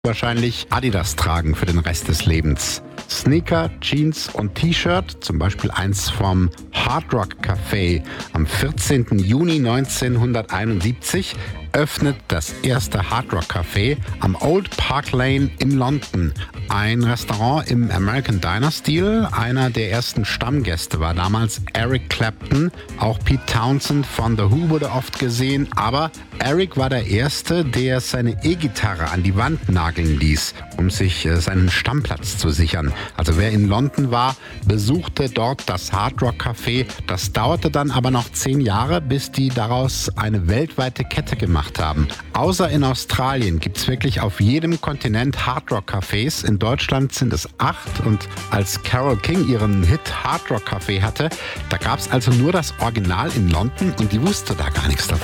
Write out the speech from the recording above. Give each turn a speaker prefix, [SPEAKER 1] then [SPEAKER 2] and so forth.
[SPEAKER 1] wahrscheinlich Adidas tragen für den Rest des Lebens. Sneaker, Jeans und T-Shirt, zum Beispiel eins vom Hard Rock Café am 14. Juni 1971, öffnet das erste Hard Rock Café am Old Park Lane in London. Ein Restaurant im American Diner-Stil. Einer der ersten Stammgäste war damals Eric Clapton. Auch Pete Townsend von The Who wurde oft gesehen. Aber Eric war der Erste, der seine E-Gitarre an die Wand nageln ließ, um sich seinen Stammplatz zu sichern. Also wer in London war, besuchte dort das Hard Rock Café. Das dauerte dann aber noch 10 Jahre, bis die daraus eine weltweite Kette gemacht haben. Außer in Australien gibt es wirklich auf jedem Kontinent Hard Rock Cafés. In Deutschland sind es 8 und als Carole King ihren Hit Hard Rock Café hatte, da gab es also nur das Original in London und die wusste da gar nichts davon.